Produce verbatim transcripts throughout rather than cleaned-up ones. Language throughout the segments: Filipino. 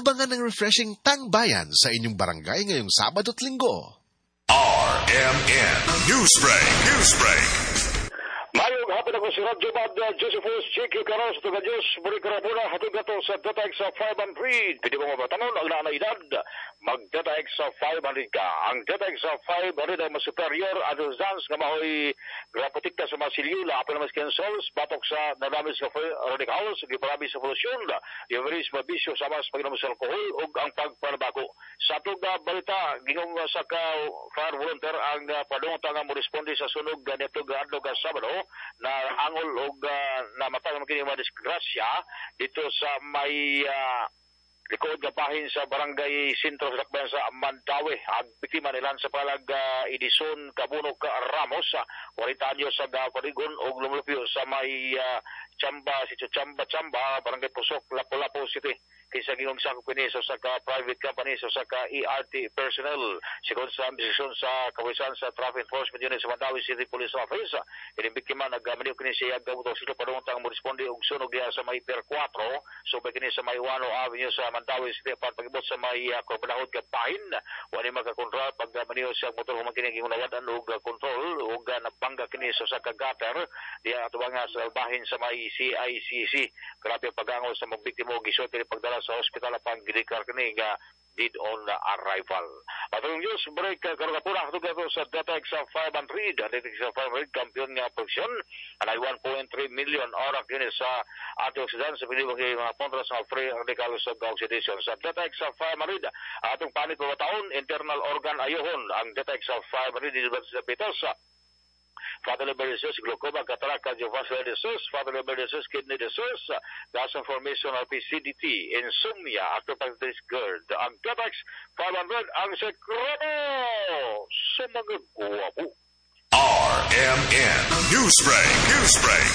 Abangan ng refreshing tangbayan sa inyong barangay ngayong Sabado at Linggo. R M N News Break. News Break. Mayong hapon ako si Radyo Bad Josephus Chicky Caros to Diyos buri karabuna hatod gato sa data sa five hundred. Pwede mo mabatangon ang naanaydad mag-data sa five hundred ka. Ang data sa five hundred ay mas superior advance nga mahoy grapotik sa masilyula apel mas cancels batok sa nadamis sa radicals giparami sa polusyon diveris mabisyo sa mas paginamus sa alkohol ug ang pagpanabako. Sa atong balita gingong sa ka fire volunteer ang uh, padungtan nga mo responde sa sunog ganito gaadto ga Sabado na angol og uh, namatay man kini mga disgrasya dito sa may uh, likod nga bahin sa barangay Sintro sa Lakbayan sa Mandawi. Ang biktima nila sa palag uh, Edison Cabunog Ramos, uh, forty anyos sa Parigon og lumulupyo sa may uh, Chamba, si Chamba Chamba, barangay Pusok, Lapu-Lapu City. Kaysa gingong sa kupinis sa ka private company sa ka E R T personnel sigon sa ambisyon sa kawisan sa Traffic Enforcement Unit sa Mandawi City Police Office. Ini biktima naggamaniw kini siya gabuto sila padungtang mo responde og sunog diha sa may Pier four so kini sa may Wano Avenue sa Mandawi City para pagibot sa may uh, Corbanahod ka pahin wani makakontrol paggamaniw sa motor human kini gingong nawadan og kontrol og uh, nabangga kini sa sa gutter diha atubang sa bahin sa may C I C C. Grabe pagango sa mga biktima og gisulti pagdala sa ospital pang gidikar kini nga dead on arrival. Patulong Diyos, break karagapura ito gato sa data sa five hundred. Data sa five hundred, kampiyon nga produksyon. Anay one point three million orak yun sa antioxidant sa pinibang mga kontra sa free radicals of oxidation. Sa data sa five hundred, atong panit pa taon, internal organ ayohon. Ang data sa five hundred, dito sa Pitas, fatty liver disease, glaucoma, cataract, cardiovascular disease, fatty liver disease, kidney disease, gas formation, R P C D T, insomnia, actopathitis GERD. Ang Tepex five hundred, ang sekreto sa mga guwapo. R M N News Break. News Break.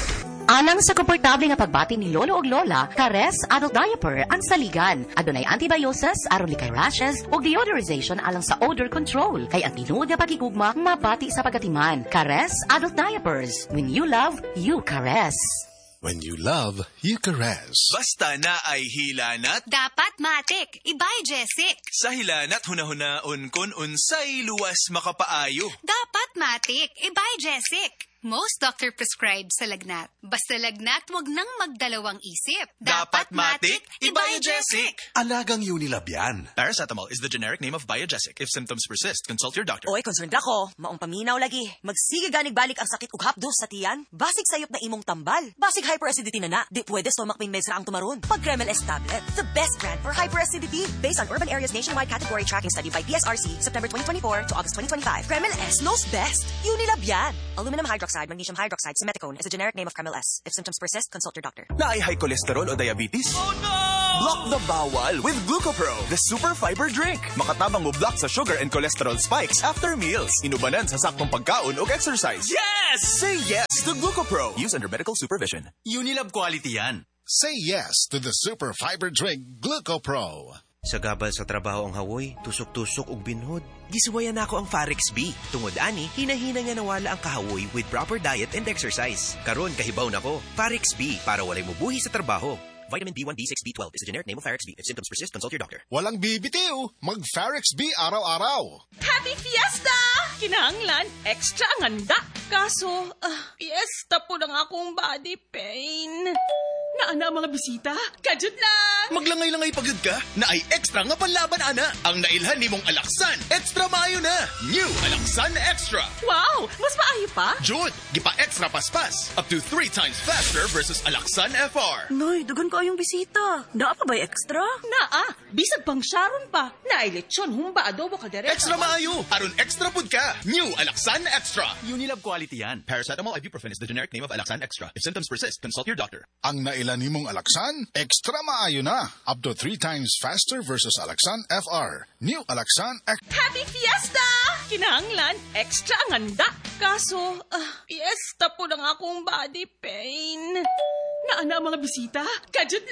Alang sa komportable nga pagbati ni Lolo og Lola, Kares Adult Diaper ang saligan. Adunay antibiosis, aron likay rashes, ug deodorization alang sa odor control. Kay ang tinuod nga pagigugma, mabati sa pagatiman. Kares Adult Diapers. When you love, you caress. When you love, you caress. Basta na ay hilanat. Dapat matik. Ibay, Jessic. Sa hilanat hunahunaon kun unsay luwas makapaayo. Dapat matik. Ibay, Jessic. Most doctor prescribed sa lagnat. Basta lagnat, wag nang magdalawang isip. Dapat matik, Ibaya-Jesic. Alagang Unilab yan. Paracetamol is the generic name of Bia-Jesic. If symptoms persist, consult your doctor. Oy, concerned ako. Maong paminaw lagi. Magsige ganig balik ang sakit ug hapdos sa tiyan. Basig sayop na imong tambal. Basig hyperacidity na na. Di pwede stomach pain meds ra ang tumaron. Pag Kremel S tablet, the best brand for hyperacidity. Based on Urban Areas Nationwide Category Tracking Study by P S R C, September twenty twenty-four to August twenty twenty-five. Kremel S knows best. Unilab yan. Aluminum hydroxide, magnesium hydroxide, simeticone is a generic name of Kremel S. If symptoms persist, consult your doctor. Na ay high cholesterol o diabetes? Oh no! Block the bawal with Glucopro, the super fiber drink. Makatabang mo block sa sugar and cholesterol spikes after meals. Inubanan sa saktong pagkaon o exercise. Yes! Say yes to Glucopro. Use under medical supervision. Unilab quality yan. Say yes to the super fiber drink Glucopro. Sa gabal sa trabaho ang hawoy, tusok-tusok ug binhod. Gisuwayan nako ang Farex B. Tungod ani, hinahina nga nawala ang kahawoy with proper diet and exercise. Karon kahibaw nako, Farex B para walay mubuhi sa trabaho. Vitamin B one, B six, B twelve is a generic name of Farex B. If symptoms persist, consult your doctor. Walang bibitiw, mag-Farex B araw-araw. Happy Fiesta! Kinahanglan, extra ang handa. Kaso, uh, fiesta po ng akong body pain. Naana mga bisita? Kajud lang! Maglangay-langay pagod ka? Na ay extra nga panlaban, ana. Ang nailhan ni mong Alaksan, extra maayo na. New Alaksan Extra. Wow! Mas maayo pa? Jud, gipa-extra paspas. Up to three times faster versus Alaksan F R. Noy, dugan ko yung bisita. Naa pa ba'y extra? Naa, bisag pang Sharon pa. Naay lechon, humba, adobo, kaldereta. Extra maayo. Aron extra pud ka. New Alaksan Extra. Unilab quality yan. Paracetamol ibuprofen is the generic name of Alaksan Extra. If symptoms persist, consult your doctor. Ang nailan ni mong Alaksan, extra maayo na. Up to three times faster versus Alaksan F R. New Alaksan Extra. Happy Fiesta! Kinahanglan, extra ang handa. Kaso, uh, fiesta po ng akong body pain. Naana mga bisita? Kajud lang!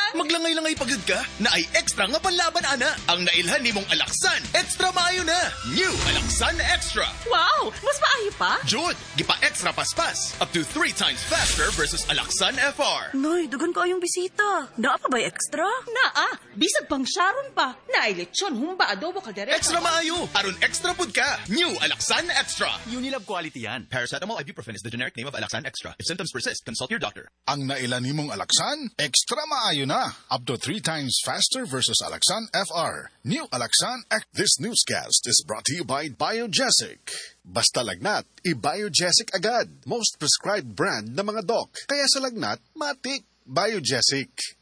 Maglangay-langay pagod ka na ay extra nga panlaban ana. Ang nailhan nimong Alaksan, extra maayo na. New Alaksan Extra. Wow! Mas maayo pa? Jud, gipa extra paspas. Up to three times faster versus Alaksan F R. Noy, dugan ko yung bisita. Naa pa ba extra? Naa, bisag pang Sharon pa. Nailetsyon, humba adobo kaldereta. Extra maayo. Aron extra pud ka. New Alaksan Extra. Unilab quality yan. Paracetamol ibuprofen is the generic name of Alaksan Extra. If symptoms persist, consult your doctor. Ang nailan nimong Alaksan, extra maayo na. Up to three times faster versus Alaksan F R. New Alaksan X. This newscast is brought to you by Biogesic. Basta lagnat, i-Biogesic agad. Most prescribed brand ng mga doc. Kaya sa lagnat, matik. Biogesic.